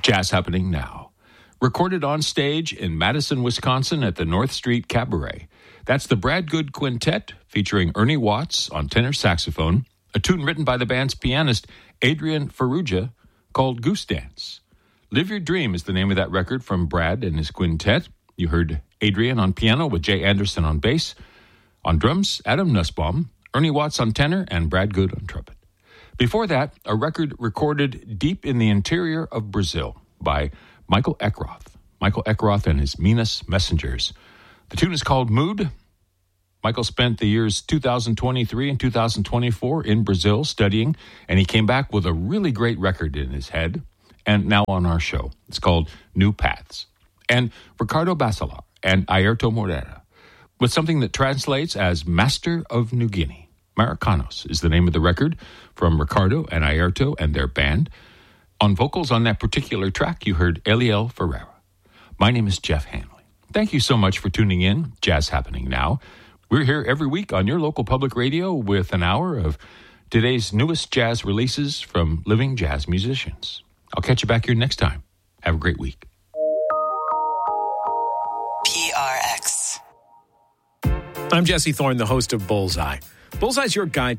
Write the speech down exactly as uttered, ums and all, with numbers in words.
Jazz Happening Now. Recorded on stage in Madison, Wisconsin at the North Street Cabaret. That's the Brad Good Quintet featuring Ernie Watts on tenor saxophone, a tune written by the band's pianist Adrian Ferrugia called Goose Dance. Live Your Dream is the name of that record from Brad and his quintet. You heard Adrian on piano with Jay Anderson on bass. On drums, Adam Nussbaum, Ernie Watts on tenor, and Brad Good on trumpet. Before that, a record recorded deep in the interior of Brazil by Michael Eckroth. Michael Eckroth and his Minas Messengers. The tune is called Mood. Michael spent the years two thousand twenty-three and two thousand twenty-four in Brazil studying, and he came back with a really great record in his head, and now on our show. It's called New Paths. And Ricardo Bacelar and Airto Moreira, with something that translates as Master of New Guinea. Maricanos is the name of the record from Ricardo and Airto and their band. On vocals on that particular track, you heard Eliel Ferreira. My name is Jeff Hanley. Thank you so much for tuning in. Jazz Happening Now. We're here every week on your local public radio with an hour of today's newest jazz releases from living jazz musicians. I'll catch you back here next time. Have a great week. P R X. I'm Jesse Thorne, the host of Bullseye. Bullseye's your guide